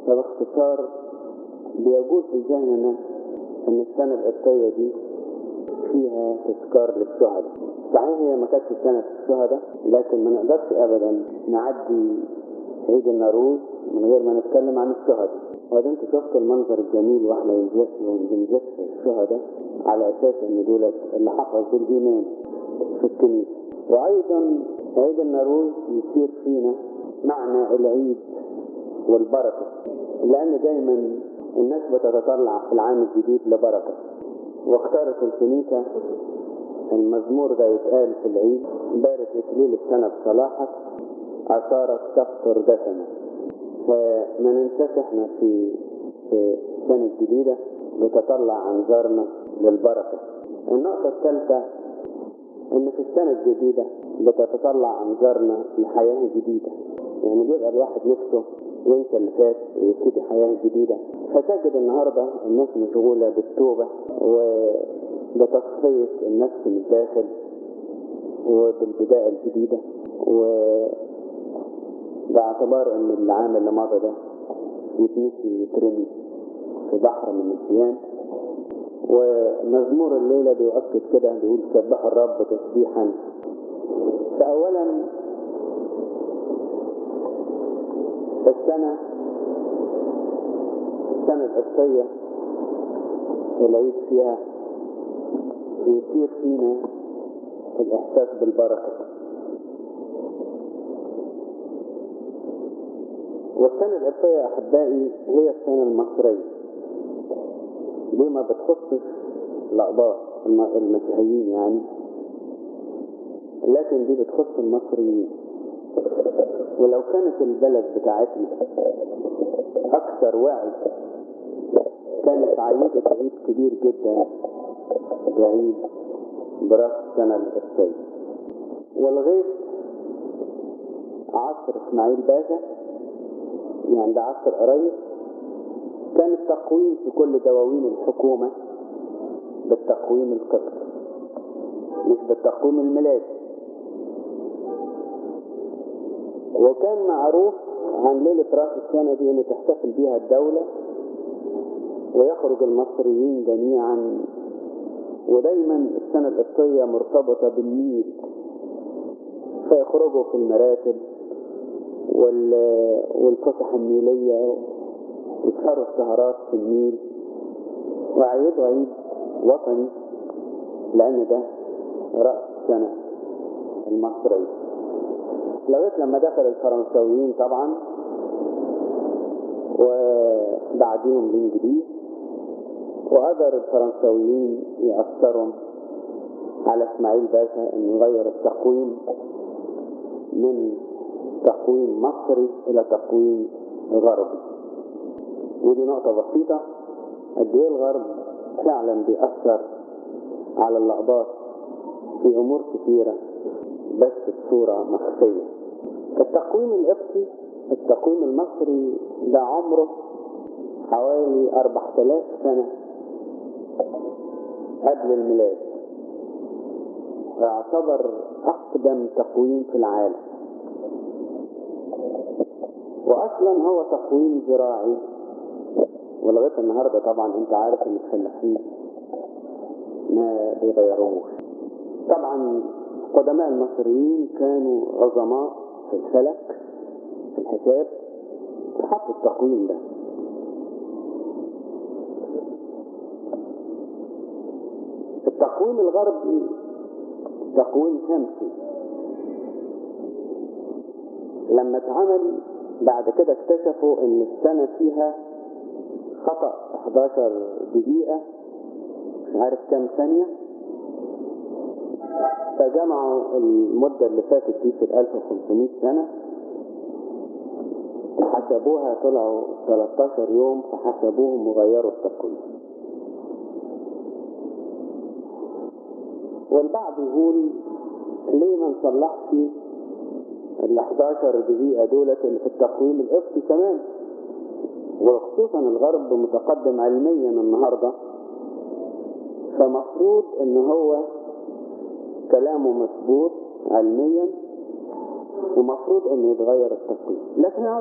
فباختصار بيجوز في ذهننا ان السنة القبطية دي فيها تذكار للشهداء. صحيح هي ما كانتش سنة الشهداء، لكن ما نقدرش ابدا نعدي عيد النوروز من غير ما نتكلم عن الشهداء. وبعدين انتوا شفتوا المنظر الجميل واحنا بنجسس الشهداء على اساس ان دول اللي حفظ بالايمان في الكنيسة. وايضا عيد النوروز يصير فينا معنى العيد والبركة، لان دايما الناس بتتطلع في العام الجديد لبركة، واختارت الكنيسة المزمور ده يتقال في العيد: بارك إكليل السنة بصلاحك عصارك تفطر دسمة. فما ننساش احنا في السنة الجديدة بتطلع أنظارنا للبركة. النقطة الثالثة ان في السنة الجديدة بتتطلع أنظارنا لحياة جديدة. يعني بيبقى الواحد نفسه ينسى اللي فات ويبتدي حياة جديدة، فتجد النهاردة الناس مشغولة بالتوبة وبتصفية النفس من الداخل وبالبداية الجديدة، وباعتبار ان العام اللي مضى ده يتنسي يترمي في بحر من النسيان. ومزمور الليلة بيؤكد كده، بيقول: سبحوا الرب تسبيحا. فأولا السنة القبطية العيد فيها يصير فينا الإحساس بالبركة. والسنة القبطية أحبائي هي السنة المصرية، دي ما بتخصش الأقباط المسيحيين يعني، لكن دي بتخص المصريين. ولو كانت البلد بتاعتنا أكثر وعي كانت عيدت عيد كبير جدا بعيد براس السنة القبطية. ولغاية عصر إسماعيل باشا، يعني ده عصر قريب، كان التقويم في كل دواوين الحكومة بالتقويم القبطي مش بالتقويم الميلادي. وكان معروف عن ليلة راس السنة دي ان تحتفل بيها الدولة ويخرج المصريين جميعا، ودايما السنة القبطية مرتبطة بالنيل، فيخرجوا في المراكب والفسح النيلية ويسهروا السهرات في النيل، وعيد عيد وطني لأن ده رأس السنة المصرية. لغاية لما دخل الفرنساويين طبعا وبعدهم الإنجليز، وقدر الفرنساويين يأثروا على إسماعيل باشا إنه يغير التقويم من تقويم مصري إلى تقويم غربي. ودي نقطة بسيطة قد إيه الغرب فعلا بيأثر على الأقباط في أمور كثيرة بس بصورة مخفية. التقويم القبطي، التقويم المصري ده عمره حوالي 4000 سنة قبل الميلاد، ويعتبر أقدم تقويم في العالم. وأصلا هو تقويم زراعي، ولغاية النهاردة طبعا انت عارف ان الفلاحين ما بيغيروش. طبعا قدماء المصريين كانوا عظماء في الفلك في الحساب، حطوا التقويم ده. التقويم الغربي تقويم شمسي، لما اتعمل بعد كده اكتشفوا ان السنة فيها خطأ 11 دقيقة مش عارف كام ثانية، فجمعوا المدة اللي فاتت دي في 1500 سنة حسبوها، طلعوا 13 يوم، فحسبوهم وغيروا التقويم. والبعض يقول ليه ما نصلحش ال 11 دقيقة دولت اللي في التقويم القبطي كمان؟ وخصوصا الغرب متقدم علميا النهاردة، فمفروض ان هو كلامه مظبوط علميا، ومفروض ان يتغير التقويم. لكن